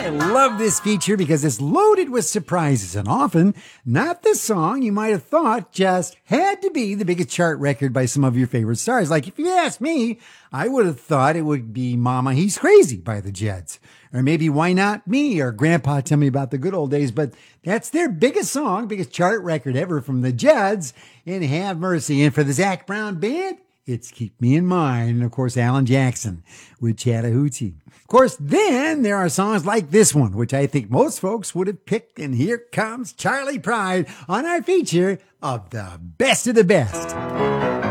I love this feature because it's loaded with surprises and often not the song you might have thought just had to be the biggest chart record by some of your favorite stars. Like if you ask me, I would have thought it would be Mama He's Crazy by the Jets. Or maybe Why Not Me or Grandpa Tell Me About the Good Old Days. But that's their biggest song, biggest chart record ever from the Jets in Have Mercy. And for the Zac Brown Band, it's Keep Me in Mind. And of course, Alan Jackson with Chattahoochee. Of course, then there are songs like this one, which I think most folks would have picked. And here comes Charley Pride on our feature of the best of the best.